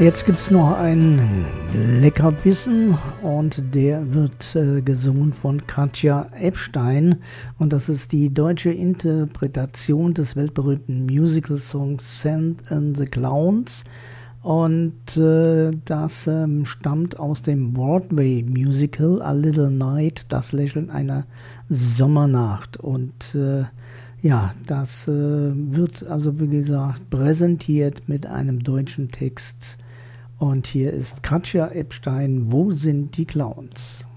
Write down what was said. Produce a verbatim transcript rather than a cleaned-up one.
Jetzt gibt es noch einen Leckerbissen und der wird äh, gesungen von Katja Ebstein und das ist die deutsche Interpretation des weltberühmten Musical-Songs Sand and the Clowns und äh, das ähm, stammt aus dem Broadway-Musical A Little Night, das Lächeln einer Sommernacht und äh, ja, das äh, wird also wie gesagt präsentiert mit einem deutschen Text. Und hier ist Katja Ebstein, Wo sind die Clowns?